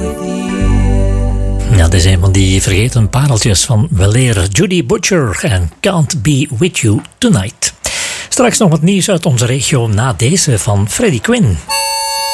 Ja, dat is een van die vergeten pareltjes van weleer Judy Butcher en Can't Be With You Tonight. Straks nog wat nieuws uit onze regio na deze van Freddie Quinn.